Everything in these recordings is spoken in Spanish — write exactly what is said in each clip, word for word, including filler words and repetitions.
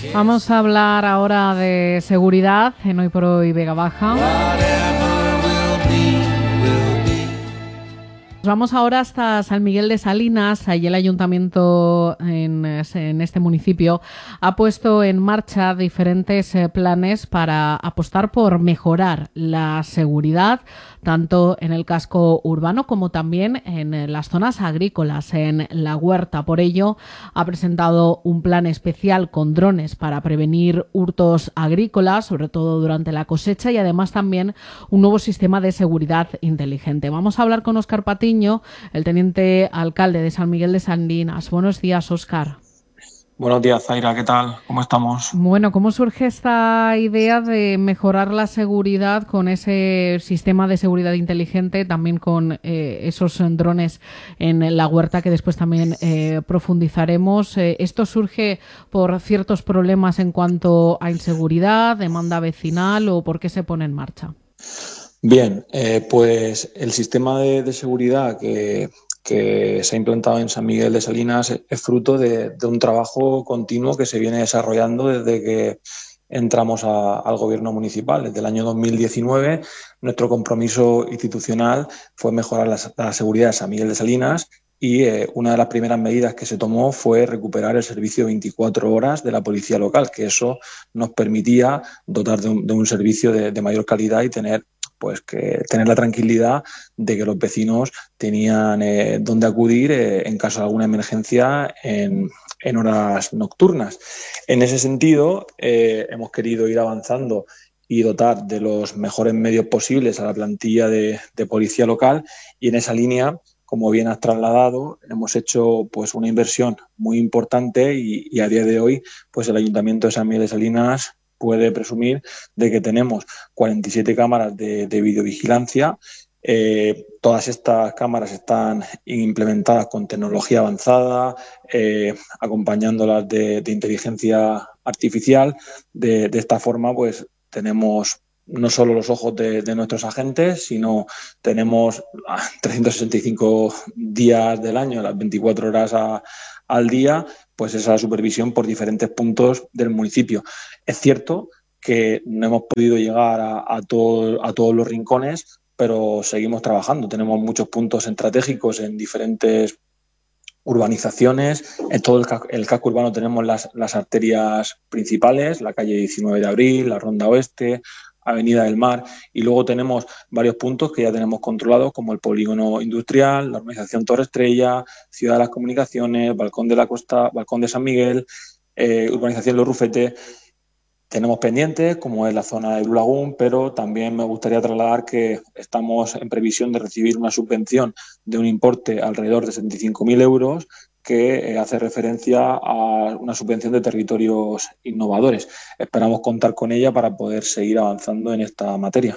Vamos a hablar ahora de seguridad en Hoy por Hoy Vega Baja. Vamos ahora hasta San Miguel de Salinas. Allí el ayuntamiento en, en este municipio ha puesto en marcha diferentes eh, planes para apostar por mejorar la seguridad, tanto en el casco urbano como también en las zonas agrícolas, en la huerta. Por ello, ha presentado un plan especial con drones para prevenir hurtos agrícolas, sobre todo durante la cosecha, y además también un nuevo sistema de seguridad inteligente. Vamos a hablar con Óscar Patiño, el teniente alcalde de San Miguel de Salinas. Buenos días, Óscar. Buenos días, Zaira, ¿qué tal? ¿Cómo estamos? Bueno, ¿cómo surge esta idea de mejorar la seguridad con ese sistema de seguridad inteligente, también con eh, esos drones en la huerta que después también eh, profundizaremos? Eh, ¿Esto surge por ciertos problemas en cuanto a inseguridad, demanda vecinal o por qué se pone en marcha? Bien, eh, pues el sistema de, de seguridad que, que se ha implantado en San Miguel de Salinas es, es fruto de, de un trabajo continuo que se viene desarrollando desde que entramos a, al gobierno municipal. Desde el año dos mil diecinueve, nuestro compromiso institucional fue mejorar la, la seguridad de San Miguel de Salinas y eh, una de las primeras medidas que se tomó fue recuperar el servicio veinticuatro horas de la policía local, que eso nos permitía dotar de un, de un servicio de, de mayor calidad y tener pues que tener la tranquilidad de que los vecinos tenían eh, dónde acudir eh, en caso de alguna emergencia en, en horas nocturnas. En ese sentido, eh, hemos querido ir avanzando y dotar de los mejores medios posibles a la plantilla de, de policía local, y en esa línea, como bien has trasladado, hemos hecho pues una inversión muy importante y, y a día de hoy pues el Ayuntamiento de San Miguel de Salinas puede presumir de que tenemos cuarenta y siete cámaras de, de videovigilancia. Eh, todas estas cámaras están implementadas con tecnología avanzada, eh, acompañándolas de, de inteligencia artificial. De, de esta forma, pues tenemos no solo los ojos de, de nuestros agentes, sino tenemos trescientos sesenta y cinco días del año, las veinticuatro horas a, al día, pues esa supervisión por diferentes puntos del municipio. Es cierto que no hemos podido llegar a, a, todo, a todos los rincones, pero seguimos trabajando. Tenemos muchos puntos estratégicos en diferentes urbanizaciones. En todo el, el casco urbano tenemos las, las arterias principales, la calle diecinueve de abril, la Ronda Oeste, Avenida del Mar, y luego tenemos varios puntos que ya tenemos controlados, como el polígono industrial, la urbanización Torre Estrella, Ciudad de las Comunicaciones, Balcón de la Costa, Balcón de San Miguel, eh, urbanización Los Rufetes. Tenemos pendientes, como es la zona de Blue Lagoon, pero también me gustaría trasladar que estamos en previsión de recibir una subvención de un importe alrededor de setenta y cinco mil euros que eh, hace referencia a una subvención de territorios innovadores. Esperamos contar con ella para poder seguir avanzando en esta materia.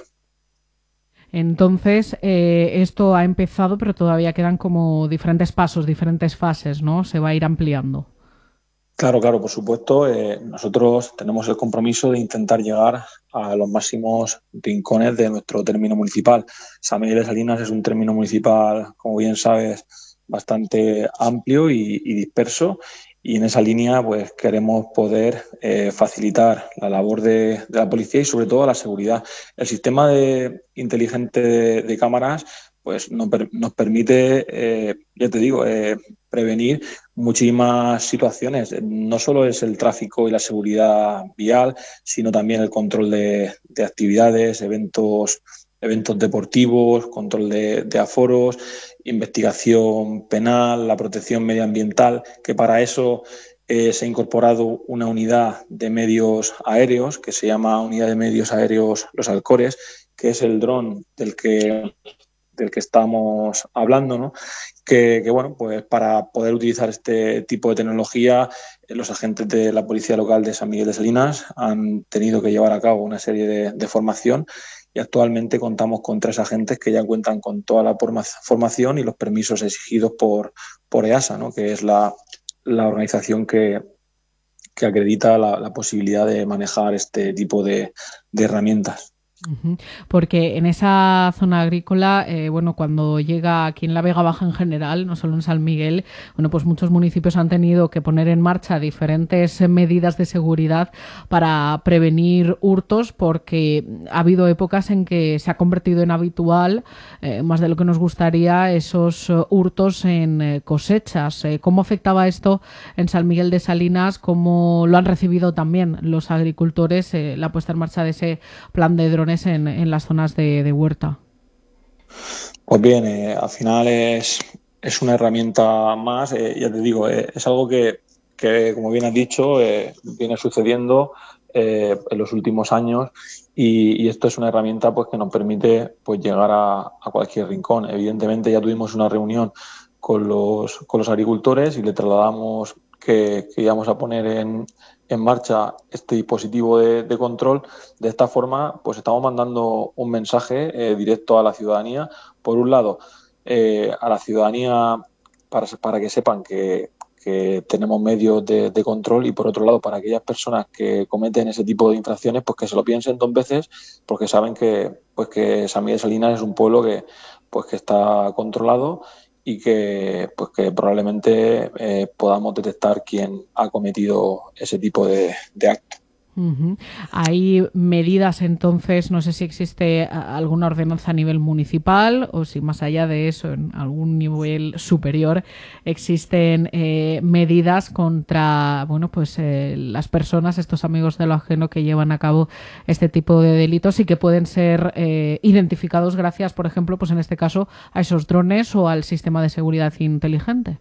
Entonces, eh, esto ha empezado, pero todavía quedan como diferentes pasos, diferentes fases, ¿no? Se va a ir ampliando. Claro, claro, por supuesto. Eh, nosotros tenemos el compromiso de intentar llegar a los máximos rincones de nuestro término municipal. San Miguel de Salinas es un término municipal, como bien sabes, bastante amplio y, y disperso, y en esa línea pues queremos poder eh, facilitar la labor de, de la policía y sobre todo la seguridad. El sistema de, inteligente de, de cámaras pues nos, nos permite, eh, ya te digo, eh, prevenir muchísimas situaciones. No solo es el tráfico y la seguridad vial, sino también el control de, de actividades, eventos, eventos deportivos, control de, de aforos, investigación penal, la protección medioambiental, que para eso eh, se ha incorporado una unidad de medios aéreos que se llama Unidad de Medios Aéreos Los Alcores, que es el dron del que del que estamos hablando, ¿no? Que, que, bueno, pues para poder utilizar este tipo de tecnología, los agentes de la Policía Local de San Miguel de Salinas han tenido que llevar a cabo una serie de, de formación, y actualmente contamos con tres agentes que ya cuentan con toda la formación y los permisos exigidos por, por EASA, ¿no? Que es la, la organización que, que acredita la, la posibilidad de manejar este tipo de, de herramientas. Uh-huh. Porque en esa zona agrícola, eh, bueno, cuando llega aquí en la Vega Baja en general, no solo en San Miguel, bueno, pues muchos municipios han tenido que poner en marcha diferentes medidas de seguridad para prevenir hurtos, porque ha habido épocas en que se ha convertido en habitual, eh, más de lo que nos gustaría, esos uh, hurtos en eh, cosechas. Eh, ¿Cómo afectaba esto en San Miguel de Salinas? ¿Cómo lo han recibido también los agricultores, eh, la puesta en marcha de ese plan de drones En, en las zonas de, de huerta? Pues bien, eh, al final es, es una herramienta más, eh, ya te digo, eh, es algo que, que, como bien has dicho, eh, viene sucediendo eh, en los últimos años y, y esto es una herramienta pues, que nos permite pues, llegar a, a cualquier rincón. Evidentemente ya tuvimos una reunión con los, con los agricultores y le trasladamos que, que íbamos a poner en, en marcha este dispositivo de, de control. De esta forma, pues estamos mandando un mensaje eh, directo a la ciudadanía. Por un lado, eh, a la ciudadanía para, para que sepan que, que tenemos medios de, de control y por otro lado, para aquellas personas que cometen ese tipo de infracciones, pues que se lo piensen dos veces porque saben que, pues que San Miguel de Salinas es un pueblo que, pues que está controlado y que, pues que probablemente eh, podamos detectar quién ha cometido ese tipo de, de actos. Uh-huh. Hay medidas entonces, no sé si existe alguna ordenanza a nivel municipal o si más allá de eso, en algún nivel superior, existen eh, medidas contra, bueno, pues eh, las personas, estos amigos de lo ajeno que llevan a cabo este tipo de delitos y que pueden ser eh, identificados gracias, por ejemplo, pues en este caso, a esos drones o al sistema de seguridad inteligente.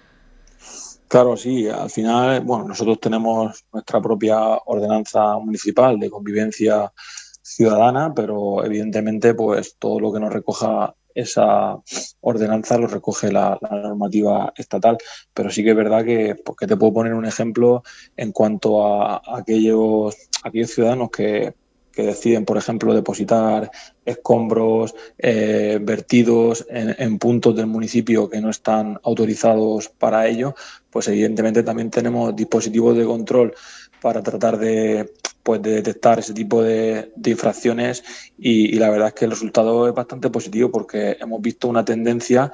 Claro, sí, al final, bueno, nosotros tenemos nuestra propia ordenanza municipal de convivencia ciudadana, pero evidentemente, pues todo lo que nos recoja esa ordenanza lo recoge la, la normativa estatal. Pero sí que es verdad que, pues, que te puedo poner un ejemplo en cuanto a, a aquellos, aquellos ciudadanos que, que deciden, por ejemplo, depositar escombros, eh, vertidos en, en puntos del municipio que no están autorizados para ello, pues evidentemente también tenemos dispositivos de control para tratar de, pues, de detectar ese tipo de, de infracciones y, y la verdad es que el resultado es bastante positivo porque hemos visto una tendencia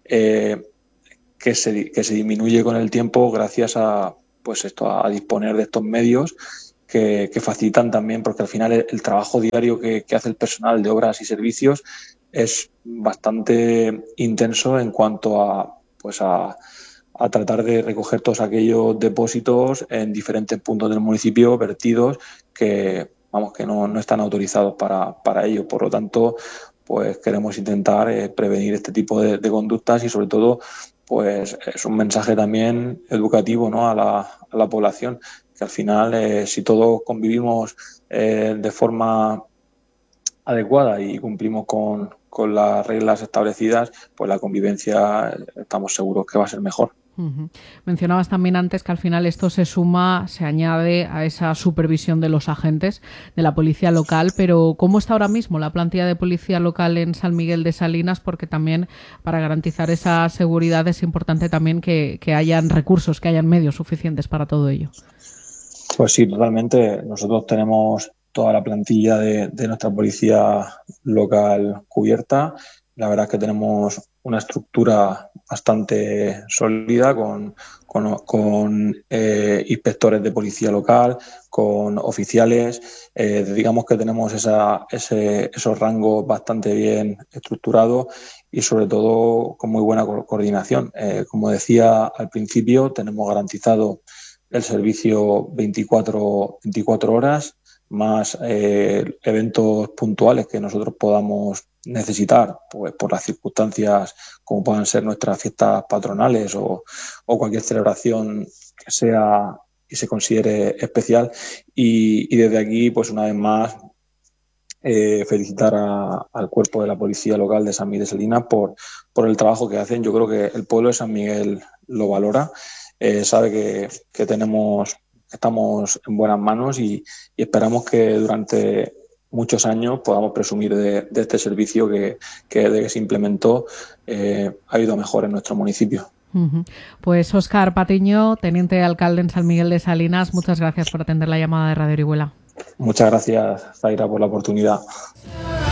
eh, que, se, que se disminuye con el tiempo gracias a, pues esto, a disponer de estos medios que, que facilitan también, porque al final el, el trabajo diario que, que hace el personal de obras y servicios es bastante intenso en cuanto a, pues a a tratar de recoger todos aquellos depósitos en diferentes puntos del municipio vertidos que, vamos, que no, no están autorizados para, para ello. Por lo tanto, pues queremos intentar eh, prevenir este tipo de, de conductas y sobre todo, pues es un mensaje también educativo, ¿no?, a la, a la población, que al final, eh, si todos convivimos eh, de forma adecuada y cumplimos con, con las reglas establecidas, pues la convivencia estamos seguros que va a ser mejor. Uh-huh. Mencionabas también antes que al final esto se suma, se añade a esa supervisión de los agentes de la policía local, pero ¿cómo está ahora mismo la plantilla de policía local en San Miguel de Salinas? Porque también para garantizar esa seguridad es importante también que, que hayan recursos, que hayan medios suficientes para todo ello. Pues sí, totalmente. Nosotros tenemos toda la plantilla de, de nuestra policía local cubierta. La verdad es que tenemos una estructura bastante sólida con, con, con eh, inspectores de policía local, con oficiales. Eh, digamos que tenemos esa, ese, esos rangos bastante bien estructurados y sobre todo con muy buena co- coordinación. Eh, como decía al principio, tenemos garantizado el servicio veinticuatro, veinticuatro horas, más eh, eventos puntuales que nosotros podamos necesitar, pues por las circunstancias como puedan ser nuestras fiestas patronales o, o cualquier celebración que sea y se considere especial. Y, y desde aquí, pues una vez más, eh, felicitar a, al cuerpo de la policía local de San Miguel de Salinas por, por el trabajo que hacen. Yo creo que el pueblo de San Miguel lo valora, eh, sabe que, que tenemos, estamos en buenas manos y, y esperamos que durante muchos años podamos presumir de, de este servicio que, que desde que se implementó eh, ha ido mejor en nuestro municipio. Uh-huh. Pues Óscar Patiño, teniente alcalde en San Miguel de Salinas, muchas gracias por atender la llamada de Radio Orihuela. Muchas gracias, Zaira, por la oportunidad.